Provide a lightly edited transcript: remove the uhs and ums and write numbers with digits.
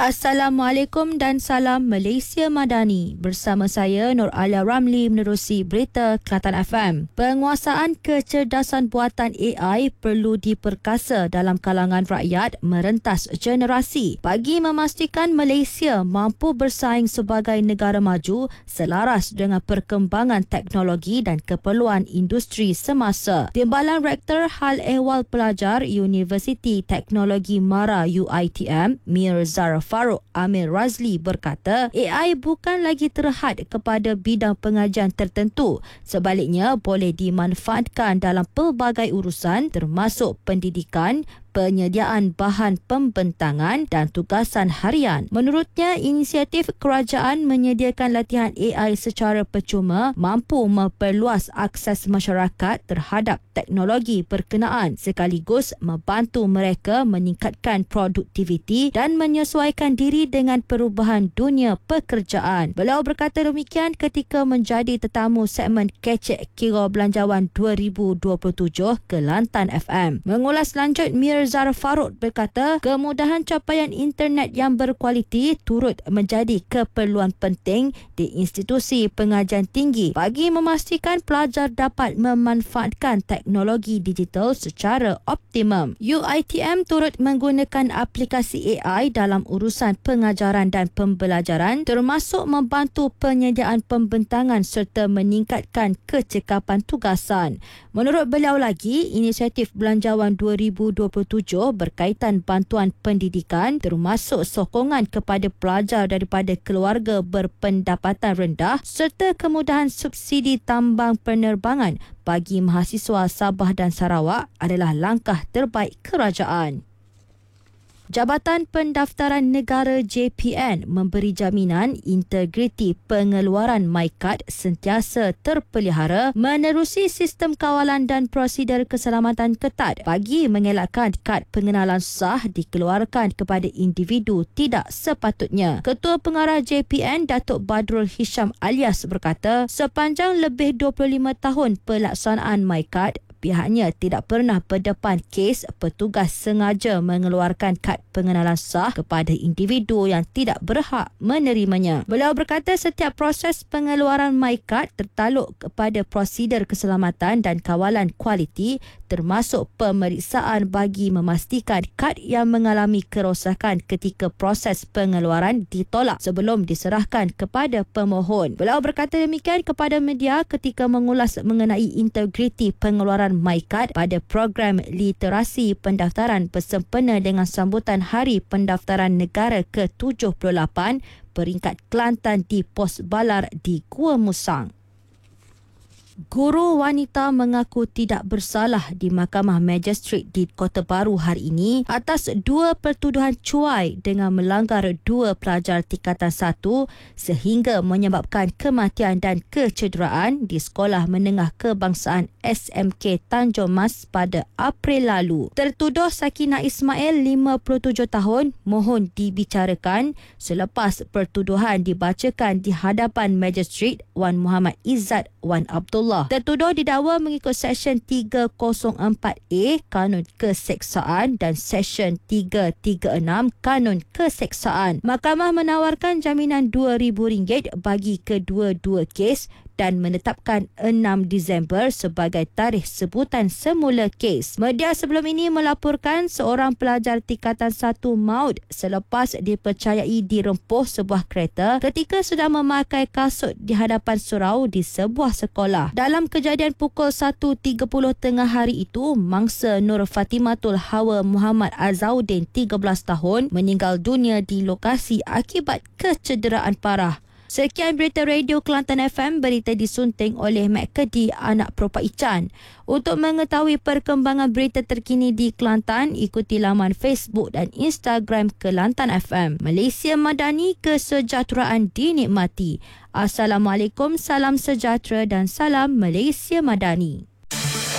Assalamualaikum dan salam Malaysia Madani. Bersama saya Nur Alia Ramli menerusi berita Kelantan FM. Penguasaan kecerdasan buatan AI perlu diperkasa dalam kalangan rakyat merentas generasi bagi memastikan Malaysia mampu bersaing sebagai negara maju selaras dengan perkembangan teknologi dan keperluan industri semasa. Timbalan Rektor Hal Ehwal Pelajar Universiti Teknologi MARA UiTM, Mir Zaraf Farouk Amir Razli berkata, AI bukan lagi terhad kepada bidang pengajian tertentu. Sebaliknya, boleh dimanfaatkan dalam pelbagai urusan termasuk pendidikan, penyediaan bahan pembentangan dan tugasan harian. Menurutnya, inisiatif kerajaan menyediakan latihan AI secara percuma mampu memperluas akses masyarakat terhadap teknologi berkenaan sekaligus membantu mereka meningkatkan produktiviti dan menyesuaikan diri dengan perubahan dunia pekerjaan. Beliau berkata demikian ketika menjadi tetamu segmen Kecek Kira Belanjawan 2027 Kelantan FM. Mengulas lanjut, Mir Zaraf Farouk berkata, kemudahan capaian internet yang berkualiti turut menjadi keperluan penting di institusi pengajian tinggi bagi memastikan pelajar dapat memanfaatkan teknologi digital secara optimum. UiTM turut menggunakan aplikasi AI dalam urusan pengajaran dan pembelajaran termasuk membantu penyediaan pembentangan serta meningkatkan kecekapan tugasan. Menurut beliau lagi, inisiatif Belanjawan 2027 berkaitan bantuan pendidikan termasuk sokongan kepada pelajar daripada keluarga berpendapatan rendah serta kemudahan subsidi tambang penerbangan bagi mahasiswa Sabah dan Sarawak adalah langkah terbaik kerajaan. Jabatan Pendaftaran Negara JPN memberi jaminan integriti pengeluaran MyKad sentiasa terpelihara menerusi sistem kawalan dan prosedur keselamatan ketat bagi mengelakkan kad pengenalan sah dikeluarkan kepada individu tidak sepatutnya. Ketua Pengarah JPN Datuk Badrul Hisham Alias berkata, sepanjang lebih 25 tahun pelaksanaan MyKad, pihaknya tidak pernah berdepan kes petugas sengaja mengeluarkan kad pengenalan sah kepada individu yang tidak berhak menerimanya. Beliau berkata setiap proses pengeluaran MyKad tertaluk kepada prosedur keselamatan dan kawalan kualiti termasuk pemeriksaan bagi memastikan kad yang mengalami kerosakan ketika proses pengeluaran ditolak sebelum diserahkan kepada pemohon. Beliau berkata demikian kepada media ketika mengulas mengenai integriti pengeluaran MyKad pada program literasi pendaftaran bersempena dengan sambutan Hari Pendaftaran Negara ke-78 peringkat Kelantan di Pos Balar di Gua Musang. Guru wanita mengaku tidak bersalah di Mahkamah Magistrate di Kota Baru hari ini atas dua pertuduhan cuai dengan melanggar dua pelajar tingkatan 1 sehingga menyebabkan kematian dan kecederaan di Sekolah Menengah Kebangsaan SMK Tanjung Mas pada April lalu. Tertuduh Sakinah Ismail, 57 tahun, mohon dibicarakan selepas pertuduhan dibacakan di hadapan Magistrate Wan Muhammad Izzat Wan Abdullah. Tertuduh didakwa mengikut Seksyen 304A Kanun Keseksaan dan Seksyen 336 Kanun Keseksaan. Mahkamah menawarkan jaminan RM2,000 bagi kedua-dua kes dan menetapkan 6 Disember sebagai tarikh sebutan semula kes. Media sebelum ini melaporkan seorang pelajar tingkatan 1 maut selepas dipercayai dirempuh sebuah kereta ketika sedang memakai kasut di hadapan surau di sebuah sekolah. Dalam kejadian pukul 1.30 tengah hari itu, mangsa Nur Fatimatul Hawa Muhammad Azauddin, 13 tahun, meninggal dunia di lokasi akibat kecederaan parah. Sekian berita Radio Kelantan FM, berita disunting oleh Mek Kedi, anak Propa Ican. Untuk mengetahui perkembangan berita terkini di Kelantan, ikuti laman Facebook dan Instagram Kelantan FM. Malaysia Madani, kesejahteraan dinikmati. Assalamualaikum, salam sejahtera dan salam Malaysia Madani.